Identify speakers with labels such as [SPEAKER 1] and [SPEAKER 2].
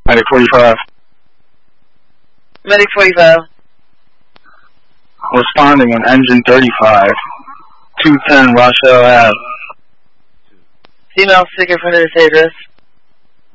[SPEAKER 1] Medic 45.
[SPEAKER 2] Medic 45.
[SPEAKER 1] Responding on engine 35. 210 Rochelle Ave.
[SPEAKER 2] Female stick in front of this address.